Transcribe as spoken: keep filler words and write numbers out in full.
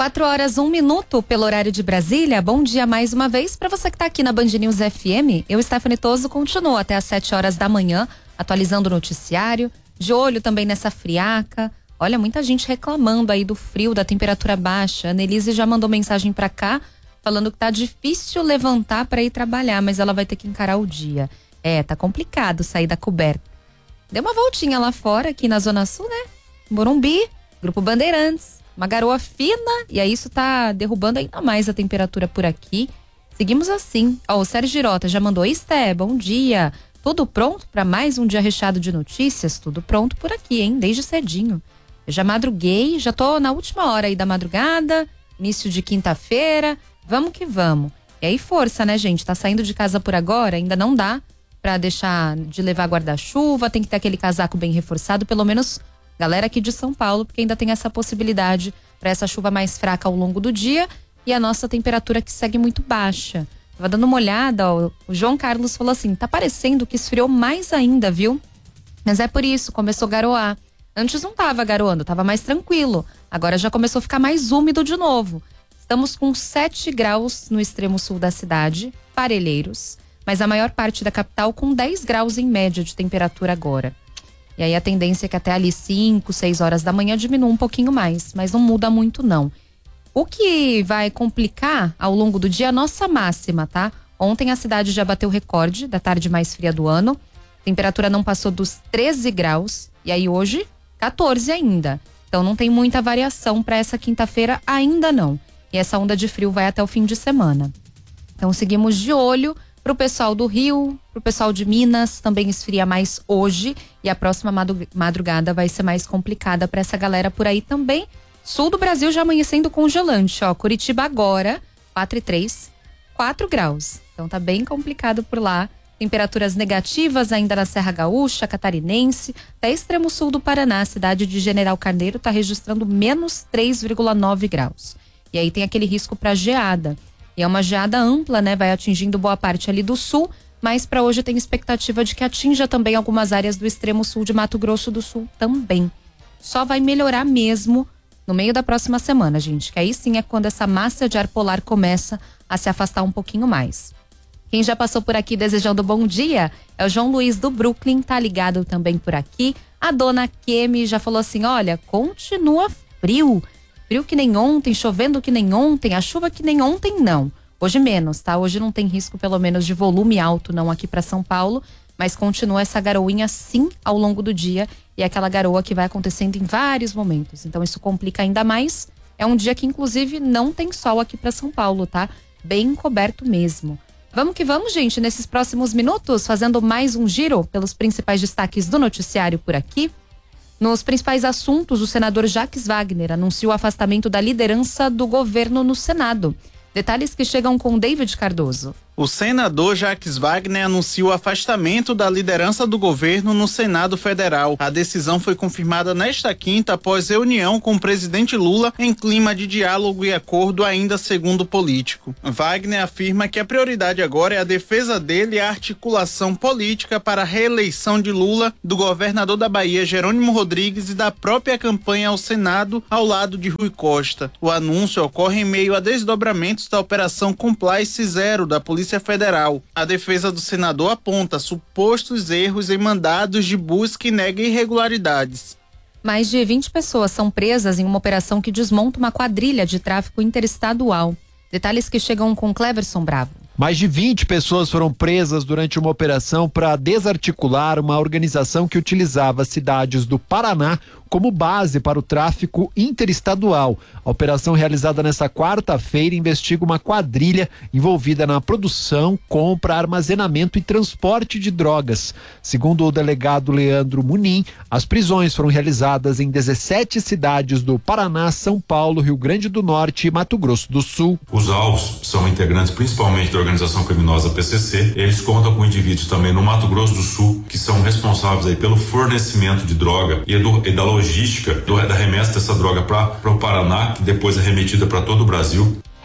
Quatro horas, um minuto pelo horário de Brasília. Bom dia mais uma vez para você que está aqui na Band News F M. Eu, Stephanie Toso, continuo até às sete horas da manhã, atualizando o noticiário, de olho também nessa friaca. Olha, muita gente reclamando aí do frio, da temperatura baixa. A Annelise já mandou mensagem para cá, falando que tá difícil levantar para ir trabalhar, mas ela vai ter que encarar o dia. É, tá complicado sair da coberta. Deu uma voltinha lá fora, aqui na Zona Sul, né? Morumbi, Grupo Bandeirantes. Uma garoa fina, e aí isso tá derrubando ainda mais a temperatura por aqui. Seguimos assim. Ó, o Sérgio Girota já mandou: Esté, bom dia. Tudo pronto para mais um dia recheado de notícias? Tudo pronto por aqui, hein? Desde cedinho. Eu já madruguei, já tô na última hora aí da madrugada, início de quinta-feira. Vamos que vamos. E aí força, né, gente? Tá saindo de casa por agora, ainda não dá pra deixar de levar guarda-chuva, tem que ter aquele casaco bem reforçado, pelo menos galera aqui de São Paulo, porque ainda tem essa possibilidade para essa chuva mais fraca ao longo do dia e a nossa temperatura que segue muito baixa. Tava dando uma olhada, ó, o João Carlos falou assim: tá parecendo que esfriou mais ainda, viu? Mas é por isso, começou a garoar. Antes não tava garoando, tava mais tranquilo. Agora já começou a ficar mais úmido de novo. Estamos com sete graus no extremo sul da cidade, Parelheiros, mas a maior parte da capital com dez graus em média de temperatura agora. E aí a tendência é que até ali cinco, seis horas da manhã diminua um pouquinho mais, mas não muda muito não. O que vai complicar ao longo do dia é a nossa máxima, tá? Ontem a cidade já bateu o recorde da tarde mais fria do ano. A temperatura não passou dos treze graus e aí hoje quatorze ainda. Então não tem muita variação para essa quinta-feira ainda não. E essa onda de frio vai até o fim de semana. Então seguimos de olho. Pro pessoal do Rio, pro pessoal de Minas, também esfria mais hoje e a próxima madrugada vai ser mais complicada para essa galera por aí também. Sul do Brasil já amanhecendo congelante, ó, Curitiba agora, quatro e três, quatro graus. Então tá bem complicado por lá. Temperaturas negativas ainda na Serra Gaúcha, Catarinense, até extremo sul do Paraná, a cidade de General Carneiro tá registrando menos três vírgula nove graus. E aí tem aquele risco para geada. E é uma geada ampla, né? Vai atingindo boa parte ali do sul, mas para hoje tem expectativa de que atinja também algumas áreas do extremo sul de Mato Grosso do Sul também. Só vai melhorar mesmo no meio da próxima semana, gente, que aí sim é quando essa massa de ar polar começa a se afastar um pouquinho mais. Quem já passou por aqui desejando bom dia é o João Luiz do Brooklyn, tá ligado também por aqui. A dona Kemi já falou assim: olha, continua frio. Frio que nem ontem, chovendo que nem ontem, a chuva que nem ontem não. Hoje menos, tá? Hoje não tem risco pelo menos de volume alto não aqui para São Paulo, mas continua essa garoinha sim ao longo do dia e é aquela garoa que vai acontecendo em vários momentos. Então isso complica ainda mais. É um dia que inclusive não tem sol aqui para São Paulo, tá? Bem coberto mesmo. Vamos que vamos, gente, nesses próximos minutos, fazendo mais um giro pelos principais destaques do noticiário por aqui. Nos principais assuntos, o senador Jacques Wagner anunciou o afastamento da liderança do governo no Senado. Detalhes que chegam com David Cardoso. O senador Jacques Wagner anunciou o afastamento da liderança do governo no Senado Federal. A decisão foi confirmada nesta quinta após reunião com o presidente Lula em clima de diálogo e acordo ainda segundo o político. Wagner afirma que a prioridade agora é a defesa dele e a articulação política para a reeleição de Lula, do governador da Bahia Jerônimo Rodrigues e da própria campanha ao Senado ao lado de Rui Costa. O anúncio ocorre em meio a desdobramentos da Operação Compliance Zero da Polícia Federal. A defesa do senador aponta supostos erros em mandados de busca e nega irregularidades. Mais de vinte pessoas são presas em uma operação que desmonta uma quadrilha de tráfico interestadual. Detalhes que chegam com Cleverson Bravo. Mais de vinte pessoas foram presas durante uma operação para desarticular uma organização que utilizava cidades do Paraná como base para o tráfico interestadual. A operação realizada nesta quarta-feira investiga uma quadrilha envolvida na produção, compra, armazenamento e transporte de drogas. Segundo o delegado Leandro Munim, as prisões foram realizadas em dezessete cidades do Paraná, São Paulo, Rio Grande do Norte e Mato Grosso do Sul. Os alvos são integrantes principalmente da organização criminosa P C C. Eles contam com indivíduos também no Mato Grosso do Sul que são responsáveis aí pelo fornecimento de droga e, do, e da logística do, da remessa dessa droga para o Paraná, que depois é remetida para todo o Brasil.